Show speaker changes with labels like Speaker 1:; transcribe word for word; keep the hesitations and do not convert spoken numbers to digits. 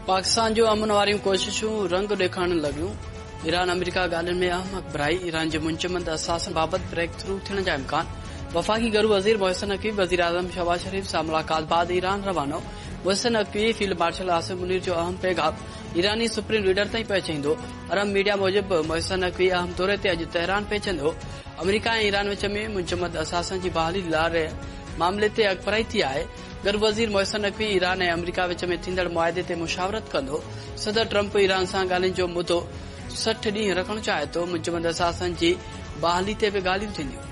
Speaker 1: पाकिस्तान जो अमन वारियूं कोशिशूं रंग ॾेखारण लॻियूं। ईरान अमेरिका ॻाल्हियुनि में अहम अकबराई। ईरान जे मुंचमंद असासन बाबति ब्रेक थ्रू थियण जा इम्कान। वफ़ाक़ी घरू वज़ीर मोहसिन नक़वी वज़ीर आज़म शहबाज शरीफ सां मुलाक़ात बाद Iran रवानो। Mohsin Naqvi field marshal Asim Munir जो अहम पैगाम ईरानी सुप्रीम लीडर ताईं पहुचाईंदो। अरब मीडिया मूजिब मोहसिन नक़वी अहम दौरे ते अॼु तेहरान पहुचंदो। अमेरिका ऐं ईरान विच में मुंचमंद असासन जी बहाली लाइ मामले ते अकबराई थी आहे। घरू वज़ीर मोहसिन नक़वी ईरान ऐं अमेरिका विच में थींदड़ मुआदे ते मुशावरत कंदो। सदर ट्रंप ईरान सां ॻाल्हियुनि जो मुदो सठ ॾींहं रखणु चाहे थो। मुंचमंद असासन जी बहाली ते बि ॻाल्हियूं थींदियूं।